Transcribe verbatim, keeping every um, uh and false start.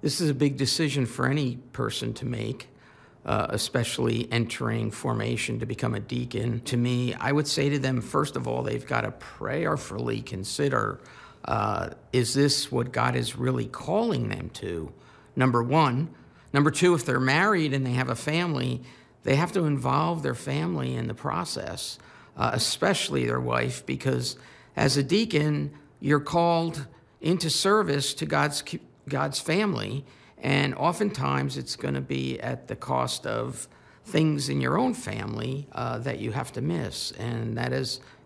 This is a big decision for any person to make, uh, especially entering formation to become a deacon. To me, I would say to them, first of all, they've got to prayerfully consider, uh, is this what God is really calling them to? Number one. Number two, if they're married and they have a family, they have to involve their family in the process, uh, especially their wife, because as a deacon, you're called into service to God's God's family, and oftentimes it's going to be at the cost of things in your own family uh, that you have to miss, and that is